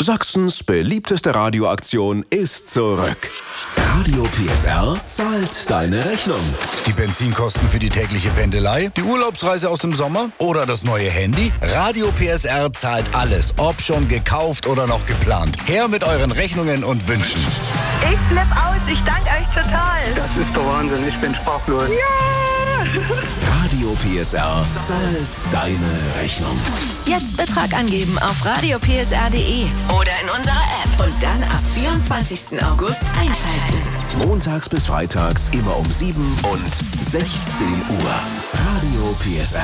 Sachsens beliebteste Radioaktion ist zurück. Radio PSR zahlt deine Rechnung. Die Benzinkosten für die tägliche Pendelei, die Urlaubsreise aus dem Sommer oder das neue Handy? Radio PSR zahlt alles, ob schon gekauft oder noch geplant. Her mit euren Rechnungen und Wünschen. Ich flipp aus, ich danke euch total. Das ist doch Wahnsinn, ich bin sprachlos. Ja! Radio PSR zahlt deine Rechnung. Jetzt Betrag angeben auf radiopsr.de oder in unserer App und dann ab 24. August einschalten. Montags bis freitags immer um 7 und 16 Uhr. Radio PSR.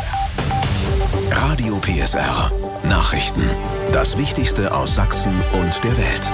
Radio PSR. Nachrichten. Das Wichtigste aus Sachsen und der Welt.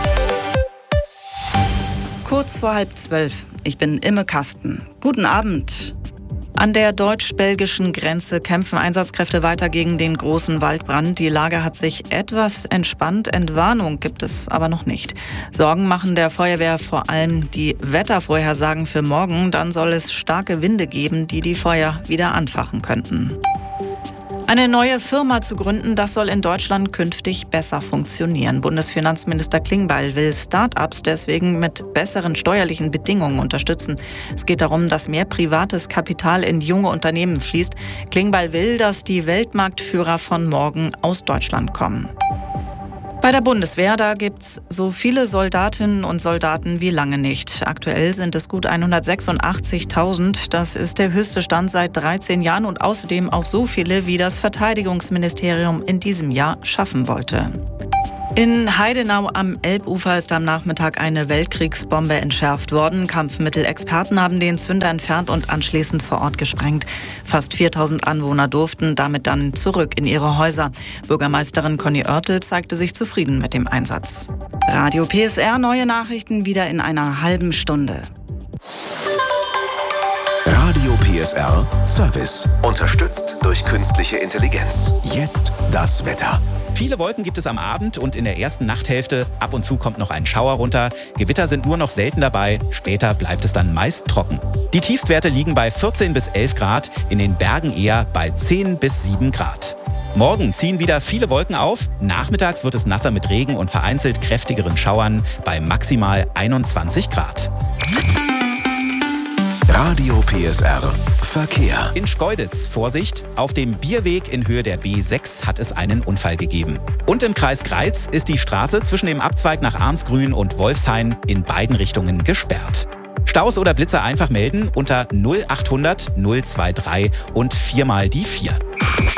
Kurz vor 11:30. Ich bin Imme Kasten. Guten Abend. An der deutsch-belgischen Grenze kämpfen Einsatzkräfte weiter gegen den großen Waldbrand. Die Lage hat sich etwas entspannt. Entwarnung gibt es aber noch nicht. Sorgen machen der Feuerwehr vor allem die Wettervorhersagen für morgen. Dann soll es starke Winde geben, die die Feuer wieder anfachen könnten. Eine neue Firma zu gründen, das soll in Deutschland künftig besser funktionieren. Bundesfinanzminister Klingbeil will Start-ups deswegen mit besseren steuerlichen Bedingungen unterstützen. Es geht darum, dass mehr privates Kapital in junge Unternehmen fließt. Klingbeil will, dass die Weltmarktführer von morgen aus Deutschland kommen. Bei der Bundeswehr, da gibt's so viele Soldatinnen und Soldaten wie lange nicht. Aktuell sind es gut 186.000. Das ist der höchste Stand seit 13 Jahren und außerdem auch so viele, wie das Verteidigungsministerium in diesem Jahr schaffen wollte. In Heidenau am Elbufer ist am Nachmittag eine Weltkriegsbombe entschärft worden. Kampfmittelexperten haben den Zünder entfernt und anschließend vor Ort gesprengt. Fast 4.000 Anwohner durften damit dann zurück in ihre Häuser. Bürgermeisterin Conny Oertel zeigte sich zufrieden mit dem Einsatz. Radio PSR, neue Nachrichten wieder in einer halben Stunde. Radio PSR Service. Unterstützt durch künstliche Intelligenz. Jetzt das Wetter. Viele Wolken gibt es am Abend und in der ersten Nachthälfte. Ab und zu kommt noch ein Schauer runter. Gewitter sind nur noch selten dabei. Später bleibt es dann meist trocken. Die Tiefstwerte liegen bei 14 bis 11 Grad, in den Bergen eher bei 10 bis 7 Grad. Morgen ziehen wieder viele Wolken auf. Nachmittags wird es nasser mit Regen und vereinzelt kräftigeren Schauern bei maximal 21 Grad. Radio PSR Verkehr. In Schkeuditz, Vorsicht, auf dem Bierweg in Höhe der B6 hat es einen Unfall gegeben. Und im Kreis Greiz ist die Straße zwischen dem Abzweig nach Arnsgrün und Wolfshain in beiden Richtungen gesperrt. Staus oder Blitzer einfach melden unter 0800 023 und 4 mal die 4.